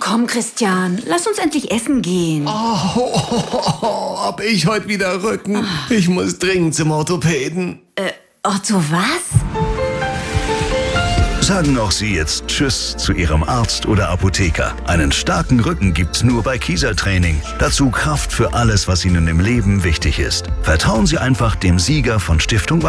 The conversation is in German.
komm, Christian, lass uns endlich essen gehen. Hab ich heute wieder Rücken. Ich muss dringend zum Orthopäden. Otto, was? Sagen auch Sie jetzt Tschüss zu Ihrem Arzt oder Apotheker. Einen starken Rücken gibt's nur bei Kiesertraining. Dazu Kraft für alles, was Ihnen im Leben wichtig ist. Vertrauen Sie einfach dem Sieger von Stiftung